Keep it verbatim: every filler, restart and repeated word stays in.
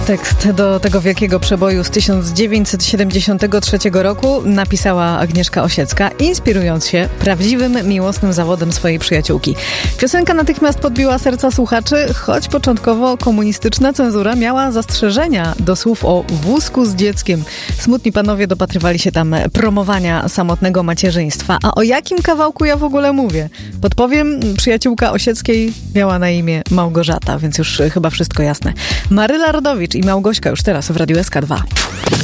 Tekst do tego wielkiego przeboju z tysiąc dziewięćset siedemdziesiątego trzeciego roku napisała Agnieszka Osiecka, inspirując się prawdziwym, miłosnym zawodem swojej przyjaciółki. Piosenka natychmiast podbiła serca słuchaczy, choć początkowo komunistyczna cenzura miała zastrzeżenia do słów o wózku z dzieckiem. Smutni panowie dopatrywali się tam promowania samotnego macierzyństwa. A o jakim kawałku ja w ogóle mówię? Podpowiem, przyjaciółka Osieckiej miała na imię Małgorzata, więc już chyba wszystko jasne. Maryla Rodowicz i Małgośka już teraz w Radiu S K dwa.